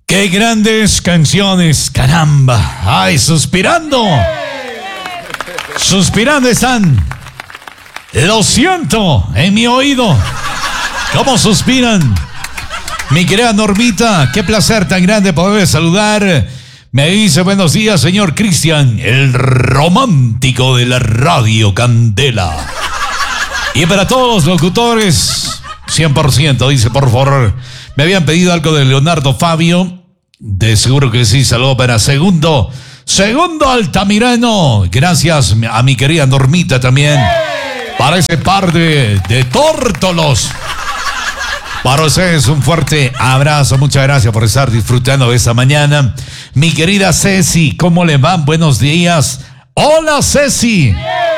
¡Qué grandes canciones! ¡Caramba! ¡Ay, suspirando! Suspirando están. Lo siento en mi oído. ¿Cómo suspiran? Mi querida Normita, qué placer tan grande poder saludar. Me dice buenos días, señor Cristian, el romántico de la radio Candela. Y para todos los locutores, 100%, dice, por favor, me habían pedido algo de Leonardo Fabio. De seguro que sí, saludo para Segundo Altamirano. Gracias a mi querida Normita también. Para ese par de tórtolos. Para ustedes un fuerte abrazo, muchas gracias por estar disfrutando de esta mañana. Mi querida Ceci, ¿cómo le van? Buenos días. Hola Ceci.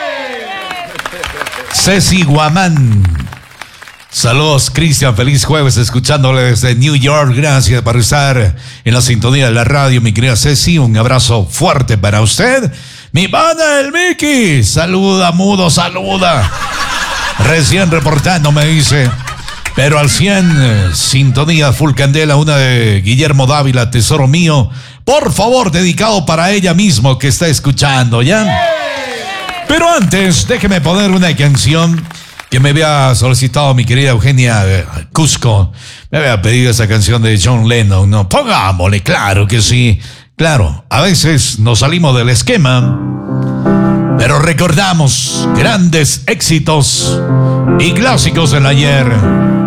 Ceci Guamán. Saludos Cristian, feliz jueves escuchándole desde New York. Gracias por estar en la sintonía de la radio, mi querida Ceci. Un abrazo fuerte para usted. Mi pana el Mickey, saluda mudo, saluda. Recién reportando me dice. Pero al 100, sintonía full candela, una de Guillermo Dávila, tesoro mío. Por favor, dedicado para ella mismo que está escuchando, ¿ya? Pero antes, déjeme poner una canción que me había solicitado mi querida Eugenia Cusco. Me había pedido esa canción de John Lennon, ¿no? Pongámosle, claro que sí. Claro, a veces nos salimos del esquema, pero recordamos grandes éxitos y clásicos del ayer.